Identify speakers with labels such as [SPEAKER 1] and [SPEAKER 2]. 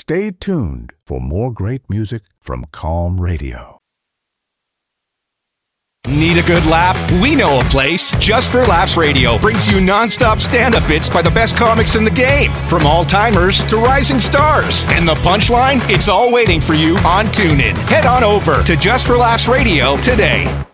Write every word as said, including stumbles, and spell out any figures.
[SPEAKER 1] Stay tuned for more great music from Calm Radio.
[SPEAKER 2] Need a good laugh? We know a place. Just for Laughs Radio brings you non-stop stand-up bits by the best comics in the game, from all-timers to rising stars. And the punchline? It's all waiting for you on TuneIn. Head on over to Just for Laughs Radio today.